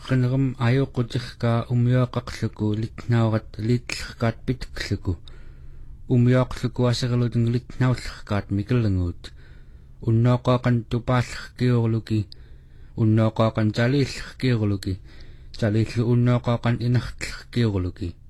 qinneram ajuqqutirkaa umiuaqaqluku litnaurat liitlerkaat pitikluku umiuaqluku aseriluting litnaullerkaat mikellanguut unnoqaaqan tupaallerkiurluki unnoqaaqan taliillerkiurluki taliillu unnoqaaqan inertlerkiurluki